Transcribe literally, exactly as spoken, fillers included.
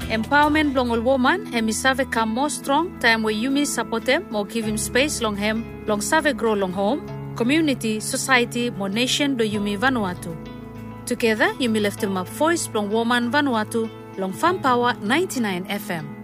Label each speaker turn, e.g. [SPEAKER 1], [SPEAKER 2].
[SPEAKER 1] Empowerment blong ol woman hemi save come more strong time where you me support them more give him space long hem long save grow long home community society more nation do you me Vanuatu. Together you me lift him up voice blong woman Vanuatu long Farm Power ninety-nine F M.